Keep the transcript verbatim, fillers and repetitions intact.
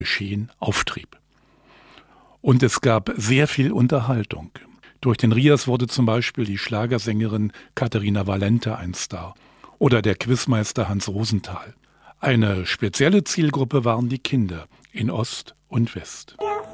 Geschehen auftrieb. Und es gab sehr viel Unterhaltung. Durch den RIAS wurde zum Beispiel die Schlagersängerin Katharina Valente ein Star oder der Quizmeister Hans Rosenthal. Eine spezielle Zielgruppe waren die Kinder in Ost und West.